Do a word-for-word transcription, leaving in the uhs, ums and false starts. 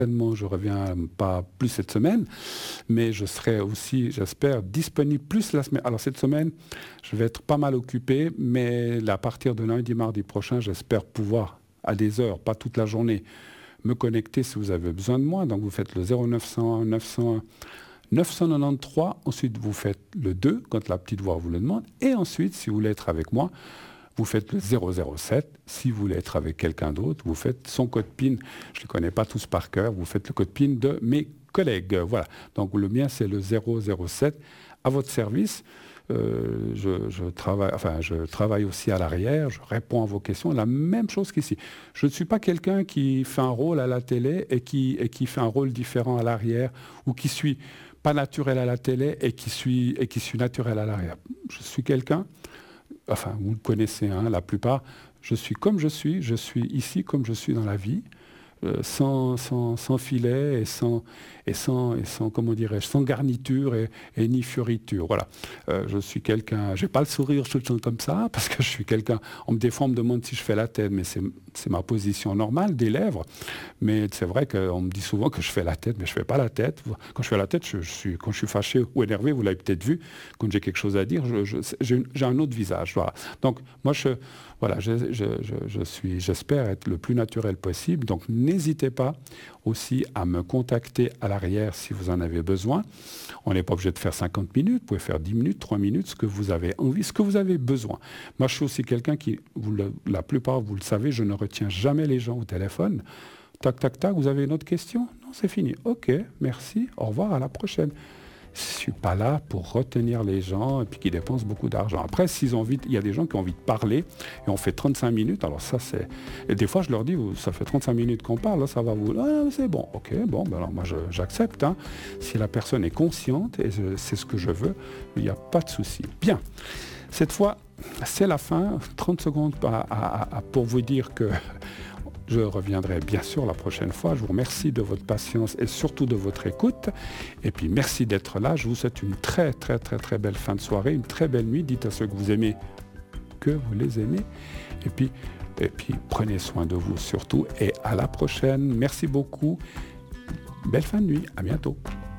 Certainement, je reviens pas plus cette semaine, mais je serai aussi, j'espère, disponible plus la semaine. Alors cette semaine, je vais être pas mal occupé, mais à partir de lundi, mardi prochain, j'espère pouvoir, à des heures, pas toute la journée, me connecter si vous avez besoin de moi. Donc vous faites le zéro neuf cent un neuf cent un neuf cent quatre-vingt-treize, ensuite vous faites le deux quand la petite voix vous le demande, et ensuite, si vous voulez être avec moi, vous faites le zéro zéro sept. Si vous voulez être avec quelqu'un d'autre, vous faites son code PIN. Je ne les connais pas tous par cœur. Vous faites le code PIN de mes collègues. Voilà. Donc le mien, c'est le zéro zéro sept. À votre service. Euh, je, je, travaille, enfin, je travaille aussi à l'arrière. Je réponds à vos questions. La même chose qu'ici. Je ne suis pas quelqu'un qui fait un rôle à la télé et qui, et qui fait un rôle différent à l'arrière ou qui suis pas naturel à la télé et qui suis, et qui suis naturel à l'arrière. Je suis quelqu'un... Enfin, vous le connaissez, hein, la plupart. Je suis comme je suis, je suis ici comme je suis dans la vie, euh, sans, sans, sans filet et sans, et sans, et sans comment dirais-je, sans garniture et, et ni fioriture. Voilà. Euh, je suis quelqu'un, j'ai pas le sourire tout le temps comme ça, parce que je suis quelqu'un, on me des fois on me demande si je fais la tête, mais c'est, c'est ma position normale des lèvres. Mais c'est vrai qu'on me dit souvent que je fais la tête, mais je fais pas la tête. Quand je fais la tête, je, je suis, quand je suis fâché ou énervé, vous l'avez peut-être vu, quand j'ai quelque chose à dire, je, je, j'ai, j'ai un autre visage. Voilà. Donc moi, je, voilà, je, je, je, je suis, j'espère être le plus naturel possible. Donc n'hésitez pas aussi à me contacter à l'arrière si vous en avez besoin. On n'est pas obligé de faire cinquante minutes, vous pouvez faire dix minutes, trois minutes, ce que vous avez envie, ce que vous avez besoin. Moi, je suis aussi quelqu'un qui, vous le, la plupart, vous le savez, je ne retiens jamais les gens au téléphone. Tac, tac, tac, vous avez une autre question? Non, c'est fini. Ok, merci, au revoir, à la prochaine. Je ne suis pas là pour retenir les gens et puis qui dépensent beaucoup d'argent. Après, s'ils ont envie, il y a des gens qui ont envie de parler et on fait trente-cinq minutes. Alors ça, c'est... Et des fois, je leur dis, ça fait trente-cinq minutes qu'on parle, là, ça va vous... Ah, c'est bon, ok, bon, ben alors moi, je, j'accepte. Hein. Si la personne est consciente et je, c'est ce que je veux, il n'y a pas de souci. Bien, cette fois, c'est la fin. trente secondes à, à, à, pour vous dire que... Je reviendrai bien sûr la prochaine fois. Je vous remercie de votre patience et surtout de votre écoute. Et puis merci d'être là. Je vous souhaite une très très très très belle fin de soirée, une très belle nuit. Dites à ceux que vous aimez que vous les aimez. Et puis, et puis prenez soin de vous surtout. Et à la prochaine. Merci beaucoup. Belle fin de nuit. À bientôt.